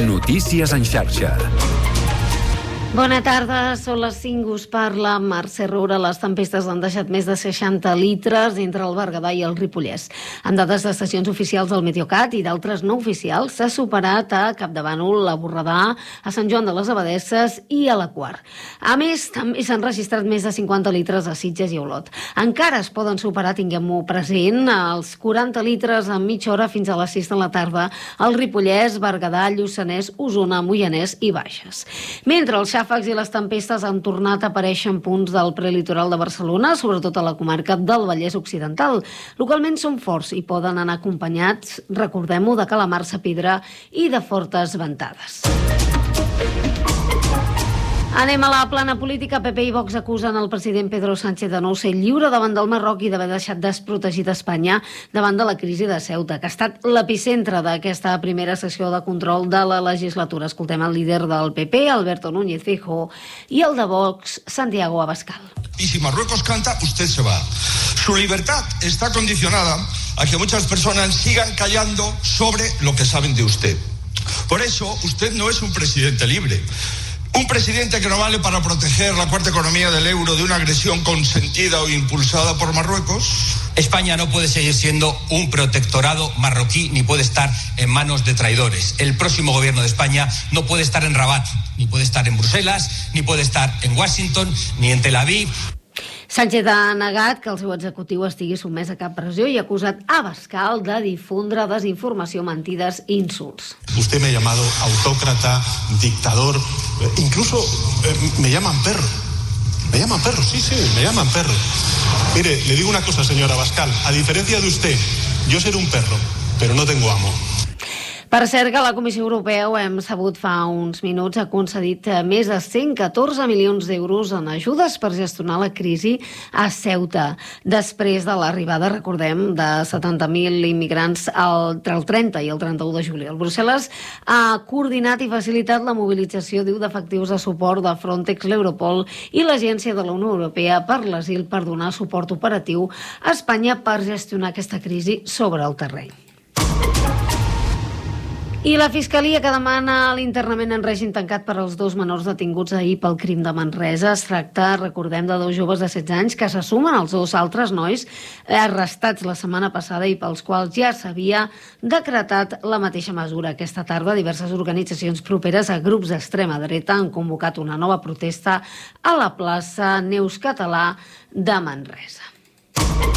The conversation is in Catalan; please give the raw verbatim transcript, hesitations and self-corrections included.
Notícies en xarxa. Bona tarda, són les cinc, us parla Mercè Roura. Les tempestes han deixat més de seixanta litres entre el Berguedà i el Ripollès. Amb dades d'estacions oficials del Meteocat i d'altres no oficials, s'ha superat a Capdavànol, a Borredà, a Sant Joan de les Abadesses i a la Quar. A més, també s'han registrat més de cinquanta litres a Sitges i Olot. Encara es poden superar, tinguem-ho present, els quaranta litres en mitja hora fins a les sis de la tarda al Ripollès, Berguedà, Lluçanès, Osona, Moianès i Bages. Mentre els xàfecs i les tempestes han tornat a aparèixer en punts del prelitoral de Barcelona, sobretot a la comarca del Vallès Occidental. Localment són forts i poden anar acompanyats, recordem-ho, de calamars a pedra i de fortes ventades. Anem a la plana política. P P i Vox acusen el president Pedro Sánchez de no ser lliure davant del Marroc i d'haver deixat desprotegit Espanya davant de la crisi de Ceuta, que ha estat l'epicentre d'aquesta primera sessió de control de la legislatura. Escoltem el líder del P P, Alberto Núñez Feijóo, i el de Vox, Santiago Abascal. Y si Marruecos canta, usted se va. Su libertad está condicionada a que muchas personas sigan callando sobre lo que saben de usted. Por eso, usted no es un presidente libre. Un presidente que no vale para proteger la cuarta economía del euro de una agresión consentida o impulsada por Marruecos. España no puede seguir siendo un protectorado marroquí ni puede estar en manos de traidores. El próximo gobierno de España no puede estar en Rabat, ni puede estar en Bruselas, ni puede estar en Washington, ni en Tel Aviv. Sánchez ha negat que el seu executiu estigui sotmès a cap pressió i ha acusat Abascal de difondre desinformació, mentides i insults. Usted me ha llamado autócrata, dictador, incluso eh, me llaman perro. Me llaman perro, sí, sí, me llaman perro. Mire, le digo una cosa, señor Abascal, a diferencia de usted, yo seré un perro, pero no tengo amo. Per cert, que la Comissió Europea, ho hem sabut fa uns minuts, ha concedit més de cent catorze milions d'euros en ajudes per gestionar la crisi a Ceuta. Després de l'arribada, recordem, de setanta mil immigrants entre el trenta i el trenta-u de juliol. Brussel·les ha coordinat i facilitat la mobilització, diu, d'efectius de suport de Frontex, l'Europol i l'Agència de la Unió Europea per l'Asil per donar suport operatiu a Espanya per gestionar aquesta crisi sobre el terreny. I la Fiscalia, que demana l'internament en règim tancat per als dos menors detinguts ahir pel crim de Manresa. Es tracta, recordem, de dos joves de setze anys que se sumen als dos altres nois arrestats la setmana passada i pels quals ja s'havia decretat la mateixa mesura. Aquesta tarda, diverses organitzacions properes a grups d'extrema dreta han convocat una nova protesta a la plaça Neus Català de Manresa.